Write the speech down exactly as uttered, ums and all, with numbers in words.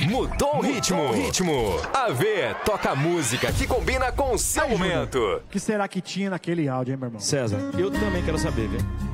Mudou o ritmo. Ritmo. A V toca a música que combina com o seu Aí, Júnior, momento. o que será que tinha naquele áudio, hein, meu irmão? César, eu também quero saber, velho.